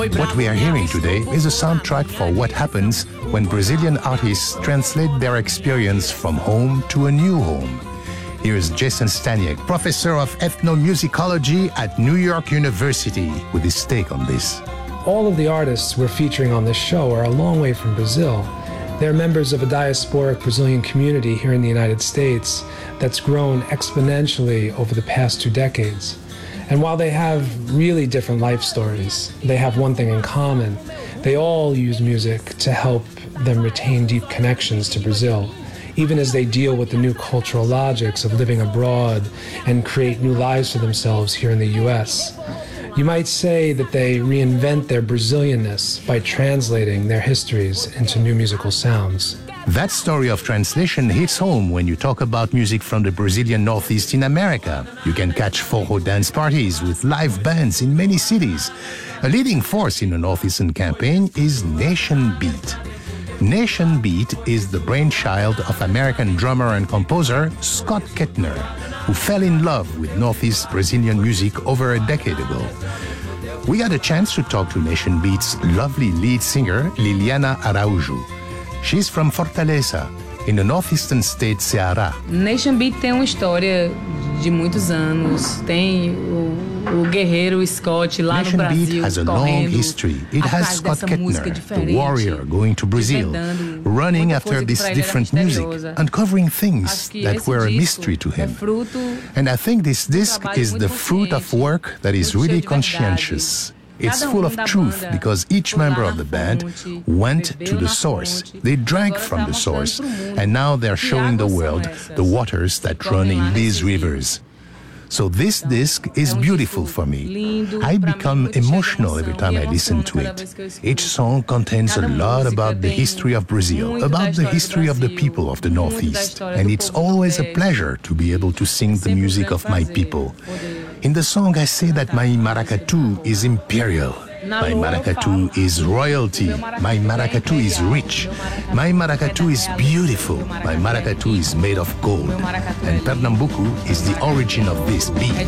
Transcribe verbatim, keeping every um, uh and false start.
What we are hearing today is a soundtrack for what happens when Brazilian artists translate their experience from home to a new home. Here's Jason Staniek, professor of ethnomusicology at New York University, with his take on this. All of the artists we're featuring on this show are a long way from Brazil. They're members of a diasporic Brazilian community here in the United States that's grown exponentially over the past two decades. And while they have really different life stories, they have one thing in common. They all use music to help them retain deep connections to Brazil, even as they deal with the new cultural logics of living abroad and create new lives for themselves here in the U S. You might say that they reinvent their Brazilianness by translating their histories into new musical sounds. That story of translation hits home when you talk about music from the Brazilian Northeast in America. You can catch forró dance parties with live bands in many cities. A leading force in the Northeastern campaign is Nation Beat. Nation Beat is the brainchild of American drummer and composer Scott Kettner, who fell in love with Northeast Brazilian music over a decade ago. We had a chance to talk to Nation Beat's lovely lead singer, Liliana Araújo. She's from Fortaleza, in the northeastern state Ceará. Nation Beat tem uma história de muitos anos. Tem o, o guerreiro Scott lá Nation no Brasil Beat has a long history. It has Scott Kettner, the warrior, going to Brazil, running after this different music, uncovering things that were a mystery to him. And I think this disc is the fruit of work that is really conscientious. It's full of truth because each member of the band went to the source. They drank from the source, and now they're showing the world the waters that run in these rivers. So this disc is beautiful for me. I become emotional every time I listen to it. Each song contains a lot about the history of Brazil, about the history of the people of the Northeast, and it's always a pleasure to be able to sing the music of my people. In the song, I say that my maracatu is imperial. My maracatu is royalty. My maracatu is rich. My maracatu is beautiful. My maracatu is made of gold. And Pernambuco is the origin of this beat.